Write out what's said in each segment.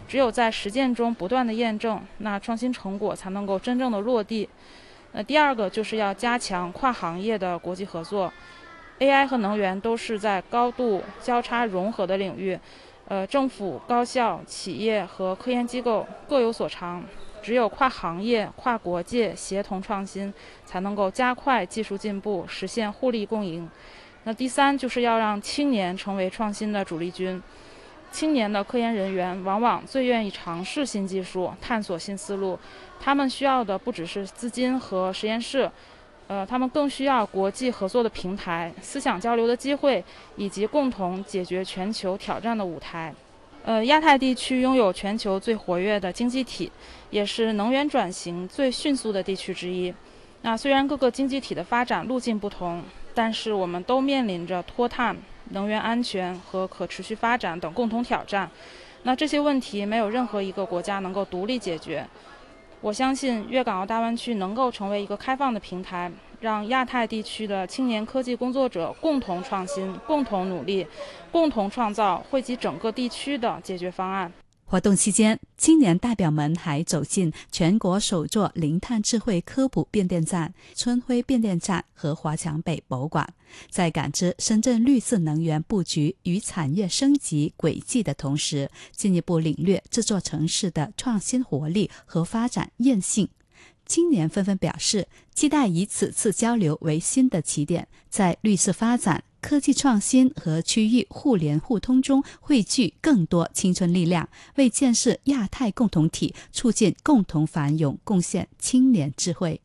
只有在实践中不断的验证，那创新成果才能够真正的落地。第二个就是要加强跨行业的国际合作。AI 和能源都是在高度交叉融合的领域，政府、高校、企业和科研机构各有所长，只有跨行业、跨国界协同创新，才能够加快技术进步，实现互利共赢。那第三就是要让青年成为创新的主力军。青年的科研人员往往最愿意尝试新技术，探索新思路。他们需要的不只是资金和实验室，他们更需要国际合作的平台、思想交流的机会，以及共同解决全球挑战的舞台。亚太地区拥有全球最活跃的经济体，也是能源转型最迅速的地区之一。那虽然各个经济体的发展路径不同，但是我们都面临着脱碳、能源安全和可持续发展等共同挑战。那这些问题没有任何一个国家能够独立解决。我相信粤港澳大湾区能够成为一个开放的平台，让亚太地区的青年科技工作者共同创新、共同努力、共同创造惠及整个地区的解决方案。 活动期间，青年代表们还走进全国首座零碳智慧科普变电站春晖变电站和华强北博物馆，在感知深圳绿色能源布局与产业升级轨迹的同时，进一步领略这座城市的创新活力和发展韧性。青年纷纷表示，期待以此次交流为新的起点，在绿色发展、科技创新和区域互联互通中汇聚更多青春力量，为建设亚太共同体、促进共同繁荣貢獻青年智慧。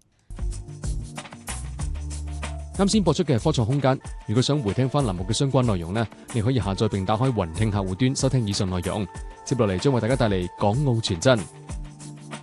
啱先播出嘅係科創空間，如果想回聽翻欄目嘅相關內容呢，你可以下載並打開雲聽客戶端收聽以上內容。接落嚟將為大家帶嚟港澳傳真。